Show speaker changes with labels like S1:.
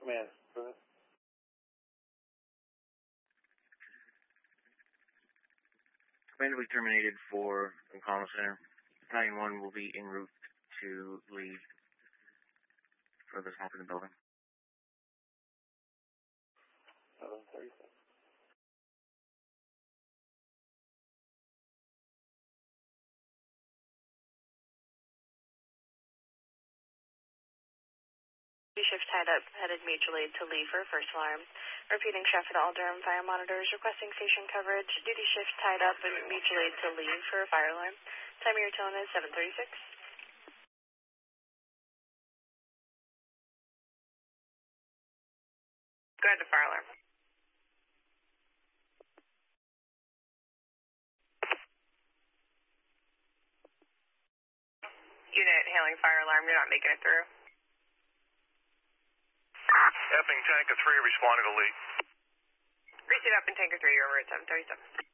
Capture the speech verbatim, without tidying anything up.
S1: Command, go ahead.
S2: Command will be terminated for the comm center. Battalion one will be en route to leave for the swamp in the building.
S1: seven thirty-six.
S3: Duty shift tied up, headed mutual aid to Lee for first alarm. Repeating Shefford All Durham fire monitors requesting station coverage. Duty shift tied up and mutual aid to Lee for a fire alarm. Time of your tone is seven thirty-six. Go ahead to fire alarm. Unit hailing fire alarm, you're not making it through.
S4: Epping Tanker three responding to Lee.
S3: Receive up in Tanker three, you're over at seven thirty-seven.